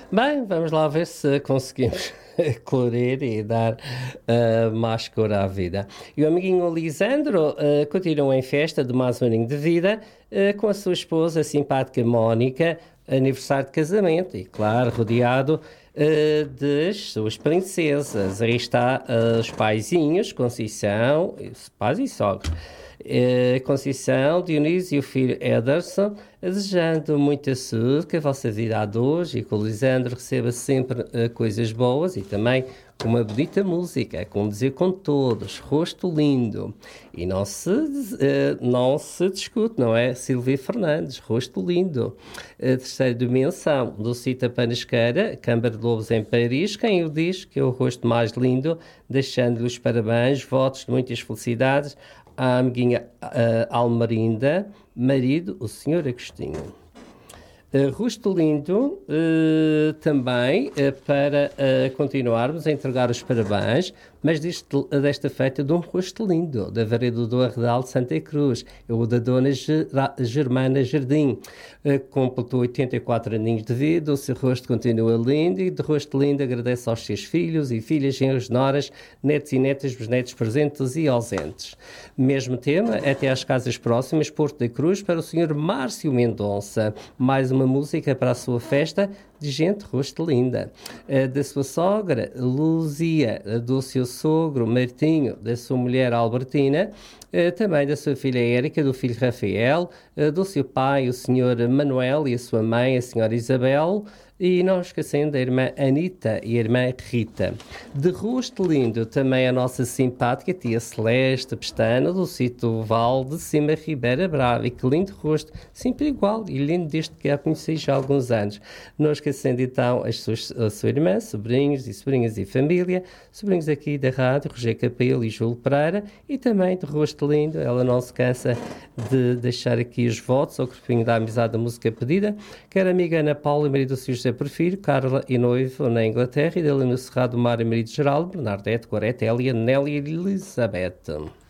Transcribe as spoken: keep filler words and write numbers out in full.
Bem, vamos lá ver se conseguimos colorir e dar uh, mais cor à vida. E o amiguinho Lisandro uh, continua em festa de mais um aninho de vida uh, com a sua esposa, a simpática Mónica, aniversário de casamento e, claro, rodeado uh, das suas princesas. Aí está uh, os paizinhos, Conceição, pais e sogros. Uh, Conceição, Dionísio e o filho Ederson, desejando muita saúde, que a vossa vida a dois e que o Lisandro receba sempre uh, coisas boas e também com uma bonita música, com dizer com todos, rosto lindo. E não se, uh, não se discute, não é? Silvia Fernandes, rosto lindo. A terceira dimensão, Lucita Panasqueira, Câmara de Lobos em Paris, quem o diz que é o rosto mais lindo, deixando-lhe os parabéns, votos de muitas felicidades à amiguinha uh, Almerinda, marido, o senhor Agostinho. Uh, rosto lindo, uh, também, uh, para uh, continuarmos a entregar os parabéns, mas deste, desta feita de um rosto lindo, da Vareda do Arredal de Santa Cruz, é o da Dona Germana Jardim, uh, completou oitenta e quatro aninhos de vida, o seu rosto continua lindo e de rosto lindo agradece aos seus filhos e filhas, genros, noras, netos e netas, bisnetos presentes e ausentes. Mesmo tema, até às casas próximas, Porto da Cruz, para o senhor Márcio Mendonça, mais uma uma música para a sua festa de gente rosto linda. Uh, da sua sogra, Luzia, do seu sogro, Martinho, da sua mulher, Albertina, uh, também da sua filha Érica, do filho Rafael, uh, do seu pai, o senhor Manuel, e a sua mãe, a senhora Isabel, e não esquecendo da irmã Anita e a irmã Rita. De rosto lindo, também a nossa simpática tia Celeste Pestana, do sítio Val de Cima Ribeira Brava. E que lindo rosto, sempre igual e lindo desde que a conheci já há alguns anos. Não esquecendo então as suas, a sua irmã, sobrinhos e sobrinhas e família, sobrinhos aqui da rádio, Roger Capelo e Júlio Pereira, e também de rosto lindo, ela não se cansa de deixar aqui os votos ao grupinho da amizade da música pedida, quer a amiga Ana Paula e marido do senhor José Prefiro, Carla e noivo na Inglaterra, e dele no Cerrado Mar e marido Geraldo, Bernadette, Gorete, Elia, Nélia e Elizabeth.